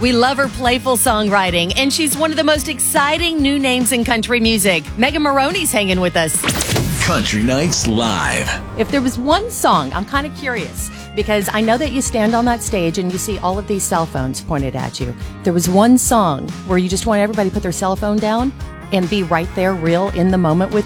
We love her playful songwriting, and she's one of the most exciting new names in country music. Megan Moroney's hanging with us. Country Nights Live. If there was one song, I'm kind of curious, because I know that you stand on that stage and you see all of these cell phones pointed at you. If there was one song where you just want everybody to put their cell phone down and be right there, real in the moment with